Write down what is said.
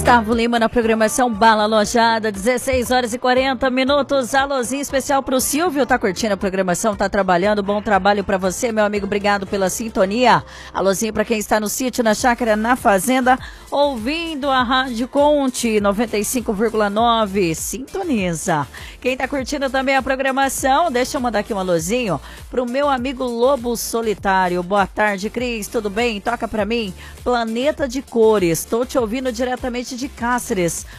Gustavo Lima na programação Bala Alojada, 16 horas e 40 minutos. Alôzinho especial pro Silvio, tá curtindo a programação, tá trabalhando, bom trabalho pra você, meu amigo, obrigado pela sintonia. Alôzinho pra quem está no sítio, na chácara, na fazenda, ouvindo a Rádio Conte 95,9, sintoniza. Quem tá curtindo também a programação, deixa eu mandar aqui um alôzinho pro meu amigo Lobo Solitário. Boa tarde, Cris, tudo bem? Toca pra mim, Planeta de Cores, tô te ouvindo diretamente de Cáceres.